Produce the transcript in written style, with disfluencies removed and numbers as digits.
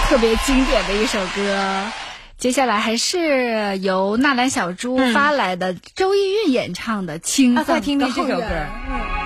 特别经典的一首歌。接下来还是由纳兰小猪发来的周逸韵演唱的《青藏高原》。 快听听这首歌。